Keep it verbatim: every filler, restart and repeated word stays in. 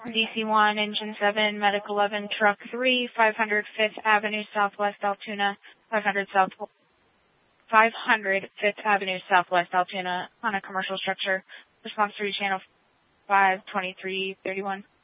D C one, Engine seven, Medic eleven, Truck three, five hundred Fifth Avenue Southwest Altoona, five hundred South, five hundred Fifth Avenue Southwest Altoona on a commercial structure. Response three, channel five twenty-three thirty-one.